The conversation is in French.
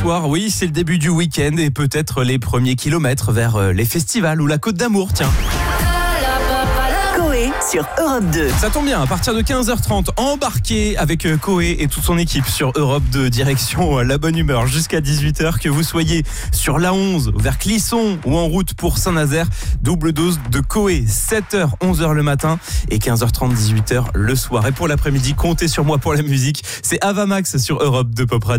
soir, oui, c'est le début du week-end et peut-être les premiers kilomètres vers les festivals ou la Côte d'Amour, tiens. Coé sur Europe 2. Ça tombe bien, à partir de 15h30, embarquez avec Coé et toute son équipe sur Europe 2, direction la bonne humeur jusqu'à 18h, que vous soyez sur l'A11, vers Clisson ou en route pour Saint-Nazaire, double dose de Coé, 7h, 11h le matin et 15h30, 18h le soir. Et pour l'après-midi, comptez sur moi pour la musique, c'est Ava Max sur Europe 2 Pop Radio.